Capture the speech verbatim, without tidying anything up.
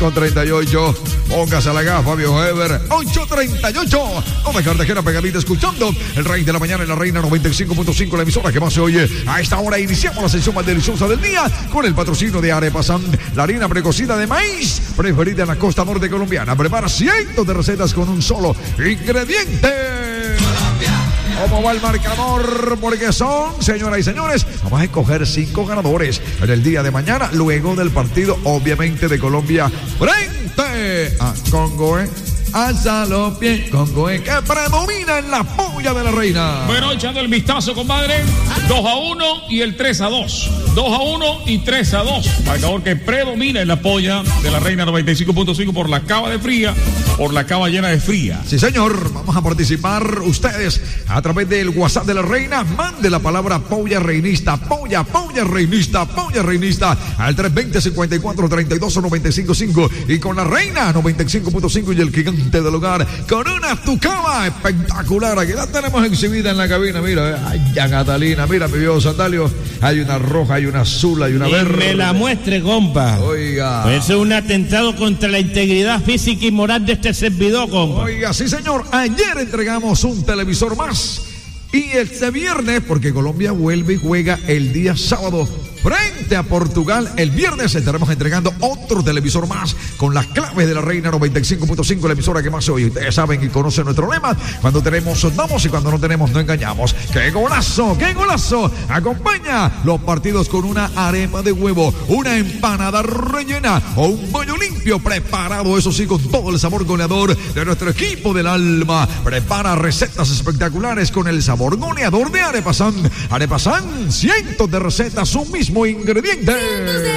con treinta y ocho. Póngase la gafa, Fabio Heber, ocho treinta y ocho. Come Cartagena pegadita escuchando el Rey de la Mañana en la Reina noventa y cinco punto cinco, la emisora que más se oye. A esta hora iniciamos la sesión más deliciosa del día con el patrocinio de Arepasan, la harina precocida de maíz preferida en la costa norte colombiana. Prepara cientos de recetas con un solo ingrediente. ¿Cómo va el marcador? Porque son, señoras y señores, vamos a escoger cinco ganadores en el día de mañana, luego del partido, obviamente, de Colombia frente a Congo, ¿eh? Alza los pies, Congo, ¿eh? Que predomina en la polla de la Reina. Bueno, echando el vistazo, compadre. dos a uno y el tres a dos. dos a uno y tres a dos. Marcador que predomina en la polla de la Reina noventa y cinco punto cinco por la cava de fría, por la cava llena de fría. Sí, señor. Vamos a participar ustedes a través del WhatsApp de la Reina. Mande la palabra polla reinista, polla, polla reinista, polla reinista al tres veinte, cincuenta y cuatro, treinta y dos, noventa y cinco cinco. Y con la Reina noventa y cinco punto cinco y el gigante del hogar con una tucaba espectacular. Aquí la tenemos exhibida en la cabina. Mira, ay, ya Catalina, mira mi viejo Sandalio. Hay una roja, hay una azul, hay una y verde. Me la muestre, compa. Oiga. Pues es un atentado contra la integridad física y moral de este servidor, compa. Oiga, sí, señor. Ayer entregamos un televisor más. Y este viernes, porque Colombia vuelve y juega el día sábado frente a Portugal, el viernes estaremos entregando otro televisor más con las claves de la Reina noventa y cinco punto cinco, la emisora que más se oye. Ustedes saben y conocen nuestro lema: cuando tenemos, damos, y cuando no tenemos, no engañamos. ¡Qué golazo! ¡Qué golazo! Acompaña los partidos con una arepa de huevo, una empanada rellena o un bollo limpio preparado, eso sí, con todo el sabor goleador de nuestro equipo del alma. Prepara recetas espectaculares con el sabor goleador de Arepasan. Arepasan, cientos de recetas, un mismo ingrediente.